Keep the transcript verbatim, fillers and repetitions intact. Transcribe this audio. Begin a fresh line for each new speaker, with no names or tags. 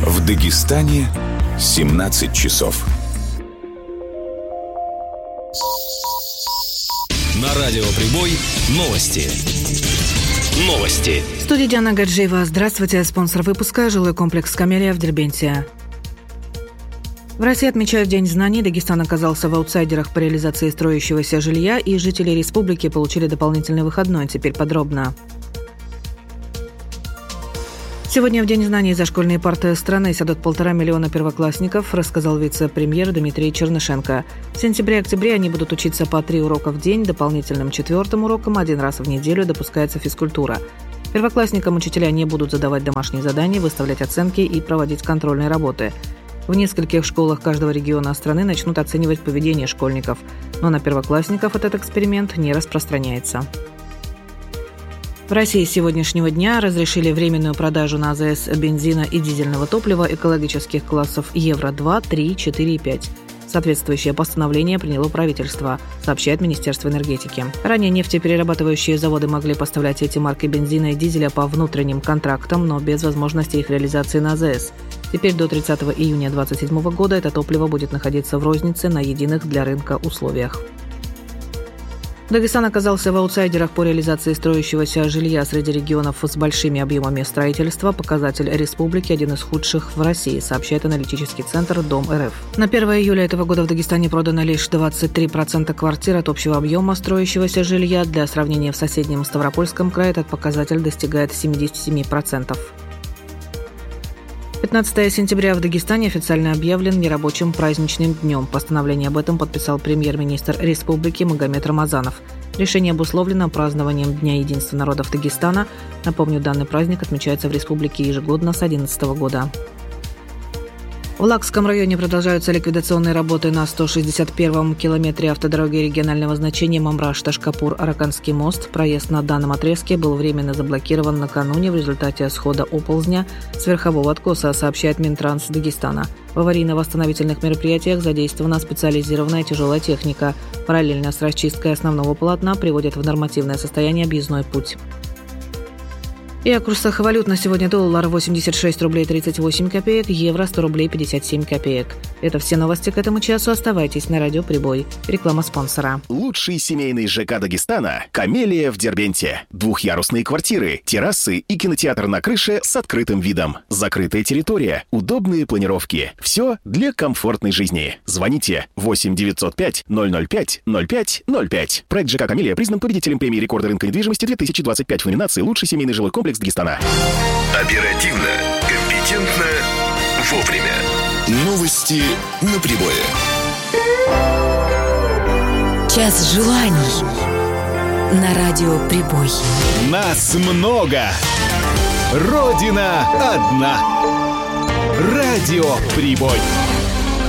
В Дагестане семнадцать часов.
На радио «Прибой» новости. Новости.
В студии Диана Гаджиева. Здравствуйте. Спонсор выпуска – жилой комплекс «Камелия» в Дербенте. В России отмечают День знаний. Дагестан оказался в аутсайдерах по реализации строящегося жилья, и жители республики получили дополнительный выходной. Теперь подробно. Сегодня в День знаний за школьные парты страны сядут полтора миллиона первоклассников, рассказал вице-премьер Дмитрий Чернышенко. В сентябре и октябре они будут учиться по три урока в день, дополнительным четвертым уроком один раз в неделю допускается физкультура. Первоклассникам учителя не будут задавать домашние задания, выставлять оценки и проводить контрольные работы. В нескольких школах каждого региона страны начнут оценивать поведение школьников, но на первоклассников этот эксперимент не распространяется. В России с сегодняшнего дня разрешили временную продажу на АЗС бензина и дизельного топлива экологических классов Евро-два, три, четыре и пять. Соответствующее постановление приняло правительство, сообщает Министерство энергетики. Ранее нефтеперерабатывающие заводы могли поставлять эти марки бензина и дизеля по внутренним контрактам, но без возможности их реализации на АЗС. Теперь до тридцатого июня две тысячи двадцать седьмого года это топливо будет находиться в рознице на единых для рынка условиях. Дагестан оказался в аутсайдерах по реализации строящегося жилья среди регионов с большими объемами строительства. Показатель республики один из худших в России, сообщает аналитический центр Дом.РФ. На первое июля этого года в Дагестане продано лишь двадцать три процента квартир от общего объема строящегося жилья. Для сравнения, в соседнем Ставропольском крае этот показатель достигает семьдесят семь процентов. пятнадцатого сентября в Дагестане официально объявлен нерабочим праздничным днем. Постановление об этом подписал премьер-министр республики Магомед Рамазанов. Решение обусловлено празднованием Дня единства народов Дагестана. Напомню, данный праздник отмечается в республике ежегодно с две тысячи одиннадцатого года. В Лакском районе продолжаются ликвидационные работы на сто шестьдесят первом километре автодороги регионального значения Мамраш-Ташкапур-Араканский мост. Проезд на данном отрезке был временно заблокирован накануне в результате схода оползня с верхового откоса, сообщает Минтранс Дагестана. В аварийно-восстановительных мероприятиях задействована специализированная тяжелая техника. Параллельно с расчисткой основного полотна приводят в нормативное состояние объездной путь. И о курсах валют на сегодня: доллар восемьдесят шесть рублей тридцать восемь копеек, евро сто рублей пятьдесят семь копеек. Это все новости к этому часу. Оставайтесь на радио «Прибой». Реклама спонсора.
Лучший семейный ЖК Дагестана – «Камелия» в Дербенте. Двухъярусные квартиры, террасы и кинотеатр на крыше с открытым видом. Закрытая территория, удобные планировки. Все для комфортной жизни. Звоните восемь девятьсот пять ноль ноль пять ноль пять ноль пять. Проект ЖК «Камелия» признан победителем премии рекорда рынка недвижимости две тысячи двадцать пять в номинации «Лучший семейный жилой комплекс Дагестана».
Оперативно, компетентно, вовремя. Новости на Прибое.
Час желаний на радио «Прибой».
Нас много. Родина одна. Радио «Прибой».